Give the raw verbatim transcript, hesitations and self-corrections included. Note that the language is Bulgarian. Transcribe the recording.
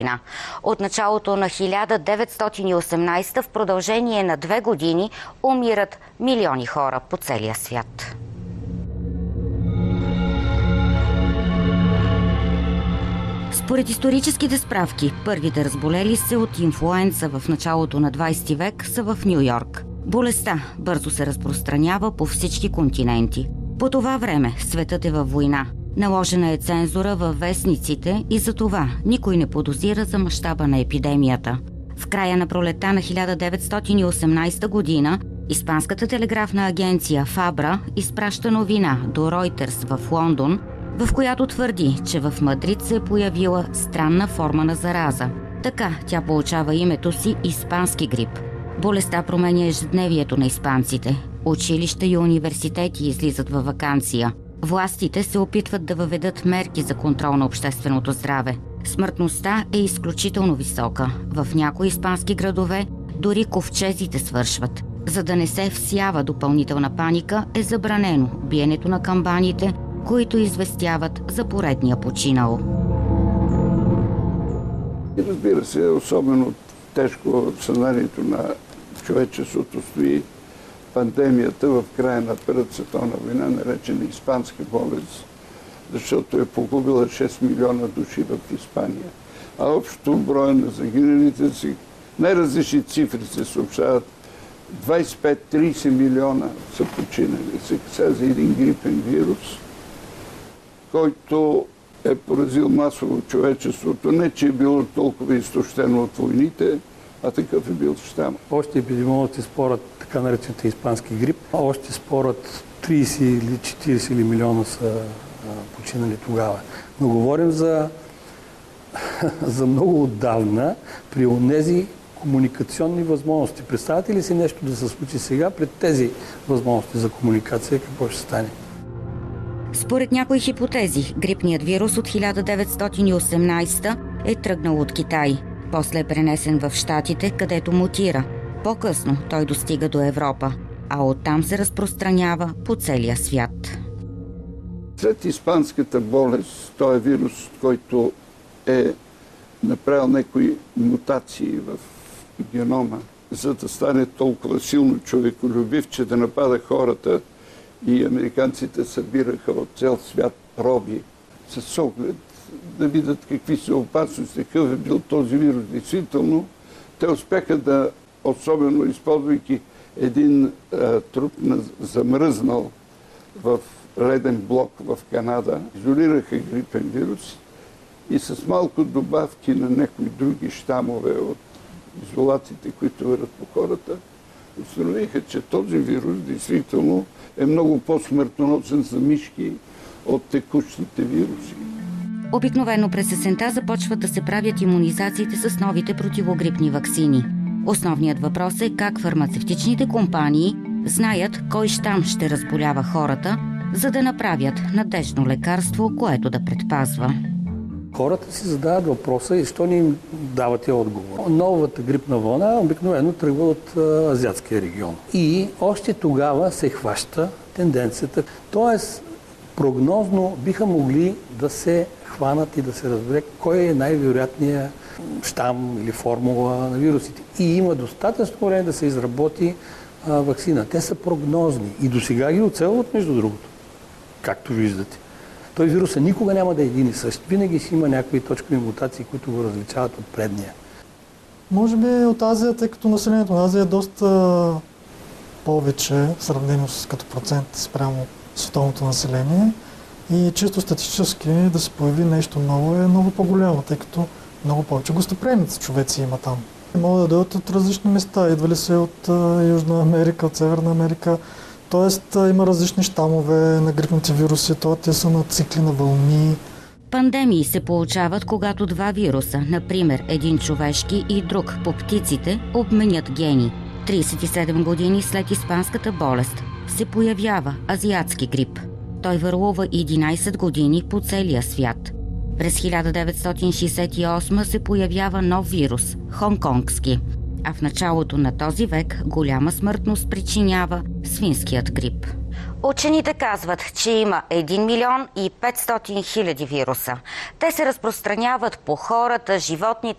От началото на хиляда деветстотин и осемнадесета в продължение на две години умират милиони хора по целия свят. Според историческите справки, първите разболели се от инфлуенца в началото на двадесети век са в Ню Йорк. Болестта бързо се разпространява по всички континенти. По това време светът е във война. Наложена е цензура във вестниците и за това никой не подозира за мащаба на епидемията. В края на пролетта на хиляда деветстотин и осемнадесета година Испанската телеграфна агенция Фабра изпраща новина до Ройтерс в Лондон, в която твърди, че в Мадрид се е появила странна форма на зараза. Така тя получава името си испански грип. Болестта променя ежедневието на испанците. Училища и университети излизат във ваканция. Властите се опитват да въведат мерки за контрол на общественото здраве. Смъртността е изключително висока. В някои испански градове дори ковчезите свършват. За да не се всява допълнителна паника, е забранено биенето на камбаните, които известяват за поредния починал. И разбира се, особено тежко в съзнанието на човечеството стои пандемията в края на Първата световна война, наречена испанска болест, защото е погубила шест милиона души в Испания. А общо броя на загиналите си, най-различни цифри се съобщават, двадесет и пет до тридесет милиона са починали. Се касае за един грипен вирус, който е поразил масово човечеството. Не, че е било толкова изтощено от войните, а такъв е бил щам. Още епидемиолозите спорят така наречените испански грип. Още спорят тридесет или четиридесет или милиона са а, починали тогава. Но говорим за, за много отдавна при онези комуникационни възможности. Представете ли си нещо да се случи сега пред тези възможности за комуникация? Какво ще стане? Според някои хипотези, грипният вирус от хиляда деветстотин и осемнадесета е тръгнал от Китай. После е пренесен в Щатите, където мутира. По-късно той достига до Европа, а оттам се разпространява по целия свят. След испанската болест, той е вирус, който е направил някои мутации в генома, за да стане толкова силно човеколюбив, че да напада хората, и американците събираха от цял свят проби с оглед да видят какви са опасности, какъв е бил този вирус. Действително, те успяха да, особено използвайки един а, труп на замръзнал в леден блок в Канада, изолираха грипен вирус и с малко добавки на някои други щамове от изолациите, които върват по хората, установиха, че този вирус действително е много по-смъртоносен за мишки от текущите вируси. Обикновено през есента започват да се правят имунизациите с новите противогрипни ваксини. Основният въпрос е как фармацевтичните компании знаят кой щам ще разболява хората, за да направят надеждно лекарство, което да предпазва. Хората си задават въпроса и що ни им давате отговор. Новата грипна вълна обикновено тръгва от а, азиатския регион. И още тогава се хваща тенденцията. Тоест, прогнозно биха могли да се хванат и да се разбере кой е най-вероятният щам или формула на вирусите. И има достатъчно време да се изработи а, ваксина. Те са прогнозни и досега ги оцелват, между другото, както виждате. Той вируса никога няма да е един и същ. Винаги си има някои точкови мутации, които го различават от предния. Може би от Азия, тъй като населението на Азия е доста повече, сравнено с като процент спрямо световното население. И чисто статистически да се появи нещо ново е много по-голямо, тъй като много повече гостоприемници човеци има там. Могат да дойдат от различни места, идвали се от Южна Америка, от Северна Америка. Тоест има различни щамове на грипните вируси, т.е. те са на цикли, на вълни. Пандемии се получават, когато два вируса, например един човешки и друг по птиците, обменят гени. тридесет и седем години след испанската болест се появява азиатски грип. Той върлува единадесет години по целия свят. През хиляда деветстотин шейсет и осма се появява нов вирус – хонконгски. а в началото на този век голяма смъртност причинява свинският грип. Учените казват, че има един милион и петстотин хиляди вируса. Те се разпространяват по хората, животните